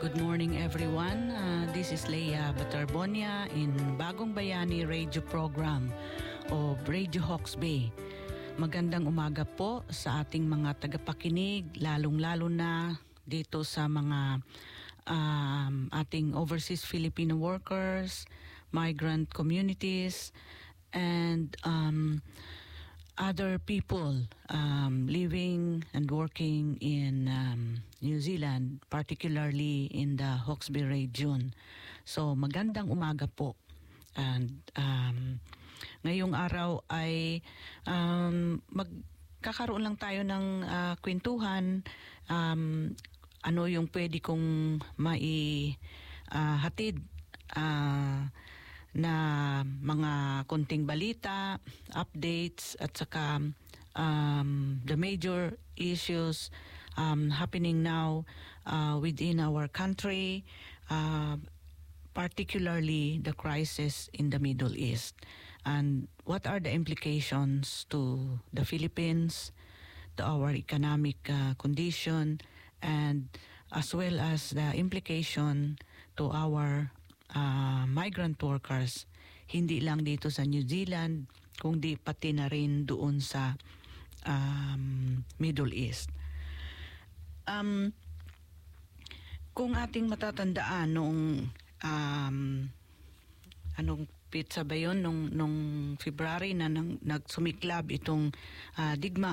Good morning everyone. This is Leia Batarbonia in Bagong Bayani Radio Program o Radio Hawke's Bay. Magandang umaga po sa ating mga tagapakinig, lalong-lalo na dito sa mga ating overseas Filipino workers, migrant communities, and other people living and working in New Zealand, particularly in the Hawke's Bay region. So magandang umaga po. And ngayong araw ay magkakaroon lang tayo ng kwentuhan. Ano yung pwede kong hatid na mga konting balita, updates, at saka the major issues happening now within our country, particularly the crisis in the Middle East. And what are the implications to the Philippines, to our economic condition, and as well as the implication to our migrant workers, hindi lang dito sa New Zealand, kundi pati na rin doon sa Middle East. Kung ating matatandaan nung anong pizza ba yun nung February na nagsumiklab itong digmaan